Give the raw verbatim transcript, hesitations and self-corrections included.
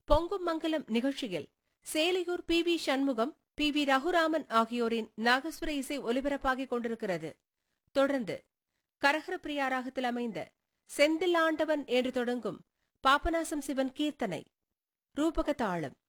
பொங்கும் மங்கலம் நிகழ்ச்சியில் Selaiyur P V Shanmugam, P V Raghuraman ஆகியோரின் நாகஸ்வர இசை ஒலிபரப்பாகிக் கொண்டிருக்கிறது. தொடர்ந்து கரஹர பிரியா ராகத்தில் அமைந்த செந்தில் ஆண்டவன் என்று தொடங்கும் பாபநாசம் சிவன் கீர்த்தனை ரூபக தாளம்.